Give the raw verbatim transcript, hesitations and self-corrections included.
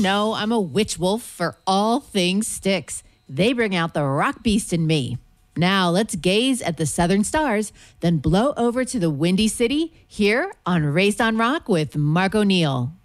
know I'm a witch wolf for all things Styx. They bring out the rock beast in me. Now let's gaze at the southern stars, then blow over to the Windy City here on Raised on Rock with Mark O'Neill.